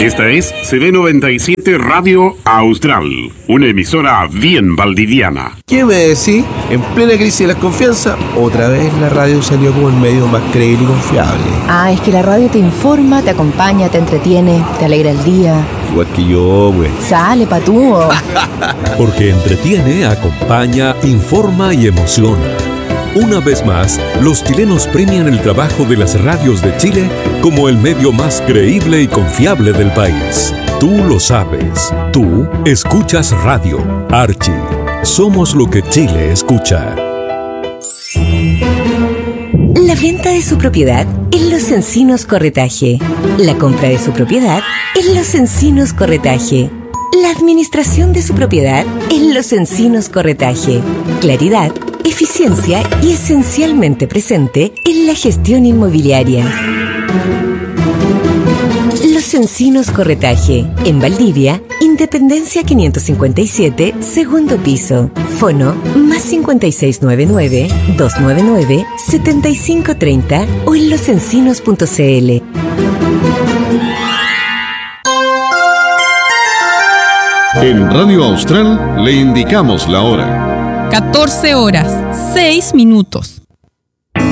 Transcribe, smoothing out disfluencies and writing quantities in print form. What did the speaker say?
Esta es CD97 Radio Austral, una emisora bien valdiviana. ¿Qué me decís? En plena crisis de la confianza, otra vez la radio salió como el medio más creíble y confiable. Ah, es que la radio te informa, te acompaña, te entretiene, te alegra el día. Igual que yo, güey. Sale, patúo. Porque entretiene, acompaña, informa y emociona. Una vez más, los chilenos premian el trabajo de las radios de Chile como el medio más creíble y confiable del país. Tú lo sabes. Tú escuchas radio. Archie. Somos lo que Chile escucha. La venta de su propiedad en Los Encinos Corretaje. La compra de su propiedad en Los Encinos Corretaje. La administración de su propiedad en Los Encinos Corretaje. Claridad, eficiencia y esencialmente presente en la gestión inmobiliaria. Los Encinos Corretaje, en Valdivia, Independencia 557, segundo piso. Fono más 5699-299-7530 o en losencinos.cl. En Radio Austral le indicamos la hora. 14 horas, 6 minutos.